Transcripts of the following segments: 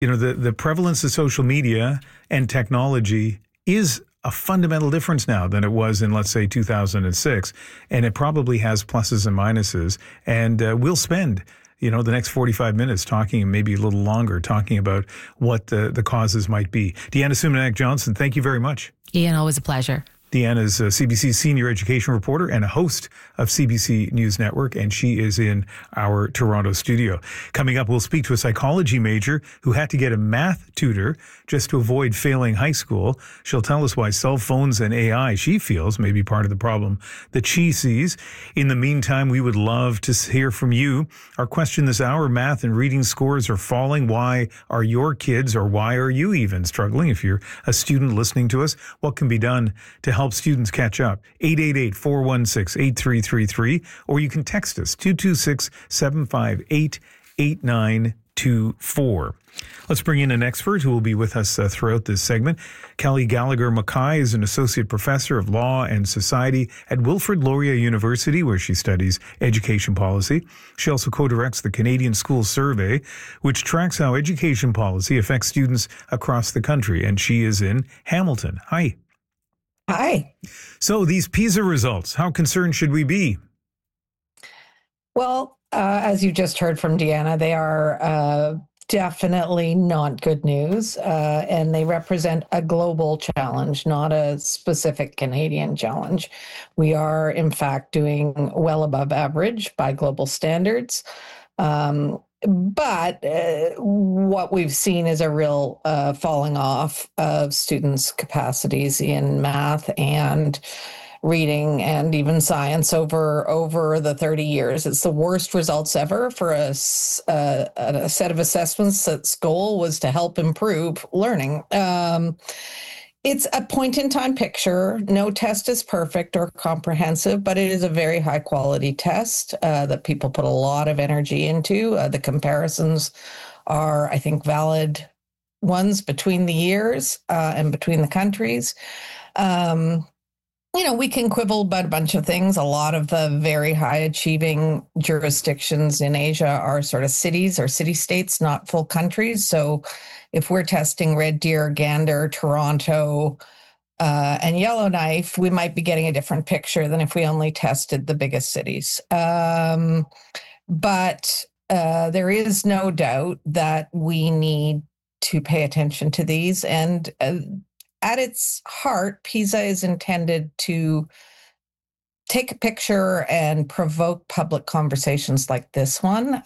The prevalence of social media and technology is a fundamental difference now than it was in, let's say, 2006. And it probably has pluses and minuses. And we'll spend, the next 45 minutes talking, and maybe a little longer, talking about what the causes might be. Deanna Sumanac-Johnson, thank you very much. Ian, always a pleasure. Deanna is CBC's senior education reporter and a host of CBC News Network, and she is in our Toronto studio. Coming up, we'll speak to a psychology major who had to get a math tutor just to avoid failing high school. She'll tell us why cell phones and AI, she feels, may be part of the problem that she sees. In the meantime, we would love to hear from you. Our question this hour, math and reading scores are falling. Why are your kids, or why are you even struggling? If you're a student listening to us, what can be done to help students catch up? 888-416-8333, or you can text us 226-758-8924. Let's bring in an expert who will be with us throughout this segment. Kelly Gallagher Mackay is an associate professor of law and society at Wilfrid Laurier University, where she studies education policy. She also co-directs the Canadian School Survey, which tracks how education policy affects students across the country. And she is in Hamilton. Hi. Hi. So these PISA results, how concerned should we be? Well, as you just heard from Deanna, they are definitely not good news, and they represent a global challenge, not a specific Canadian challenge. We are, in fact, doing well above average by global standards. But what we've seen is a real falling off of students' capacities in math and reading and even science over the 30 years. It's the worst results ever for a set of assessments that's goal was to help improve learning. It's a point-in-time picture. No test is perfect or comprehensive, but it is a very high-quality test that people put a lot of energy into. The comparisons are, I think, valid ones between the years and between the countries. We can quibble about a bunch of things. A lot of the very high-achieving jurisdictions in Asia are sort of cities or city-states, not full countries. So if we're testing Red Deer, Gander, Toronto, and Yellowknife, we might be getting a different picture than if we only tested the biggest cities. But there is no doubt that we need to pay attention to these. And at its heart, PISA is intended to take a picture and provoke public conversations like this one.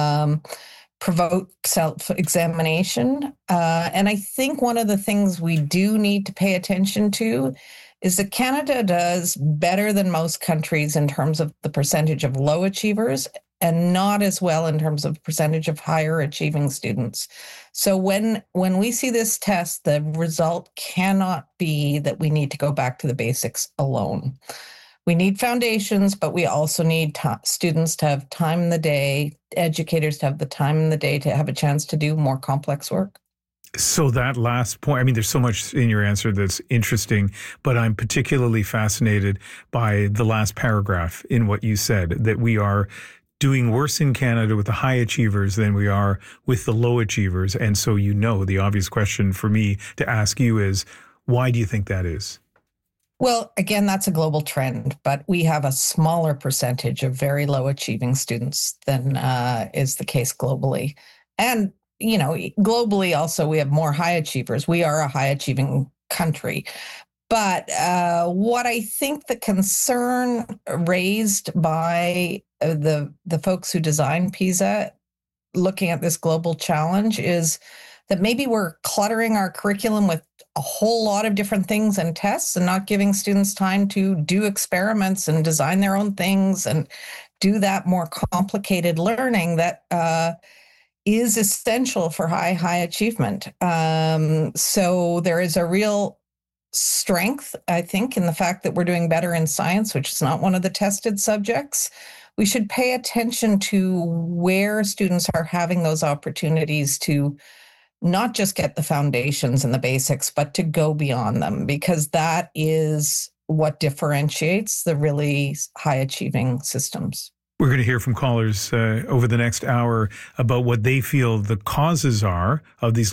Provoke self-examination. And I think one of the things we do need to pay attention to is that Canada does better than most countries in terms of the percentage of low achievers and not as well in terms of percentage of higher achieving students. So when we see this test, the result cannot be that we need to go back to the basics alone. We need foundations, but we also need students to have time in the day, educators to have the time in the day to have a chance to do more complex work. So that last point, there's so much in your answer that's interesting, but I'm particularly fascinated by the last paragraph in what you said, that we are doing worse in Canada with the high achievers than we are with the low achievers. And so, the obvious question for me to ask you is, why do you think that is? Well, again, that's a global trend, but we have a smaller percentage of very low achieving students than is the case globally. And, globally also, we have more high achievers. We are a high achieving country. But what I think the concern raised by the folks who designed PISA, looking at this global challenge, is that maybe we're cluttering our curriculum with a whole lot of different things and tests and not giving students time to do experiments and design their own things and do that more complicated learning that is essential for high achievement. So there is a real strength, I think, in the fact that we're doing better in science, which is not one of the tested subjects. We should pay attention to where students are having those opportunities to not just get the foundations and the basics, but to go beyond them, because that is what differentiates the really high achieving systems. We're going to hear from callers over the next hour about what they feel the causes are of these